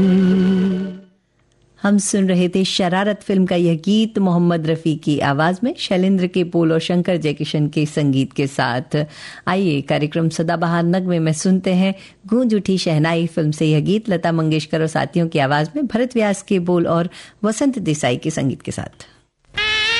हम सुन रहे थे शरारत फिल्म का यह गीत मोहम्मद रफ़ी की आवाज में, शैलेंद्र के बोल और शंकर जयकिशन के संगीत के साथ। आइए कार्यक्रम सदाबहार नगमे में सुनते हैं गूंज उठी शहनाई फिल्म से यह गीत, लता मंगेशकर और साथियों की आवाज में, भरत व्यास के बोल और वसंत देसाई के संगीत के साथ।